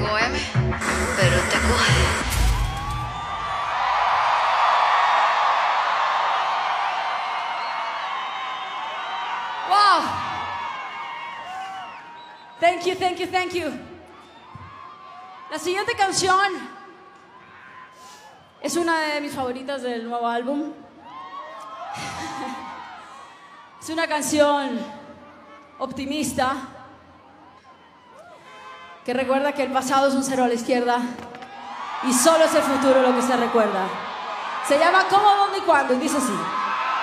boheme, pero te coge. Wow. Thank you, thank you, thank you. La siguiente canción es una de mis favoritas del nuevo álbum. Es una canción optimista que recuerda que el pasado es un cero a la izquierda y solo es el futuro lo que se recuerda. Se llama ¿Cómo, dónde y cuándo? Y dice así.